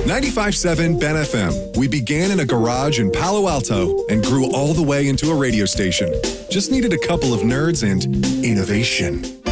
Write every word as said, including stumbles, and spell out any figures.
ninety-five point seven Ben F M. We began in a garage in Palo Alto and grew all the way into a radio station. Just needed a couple of nerds and innovation.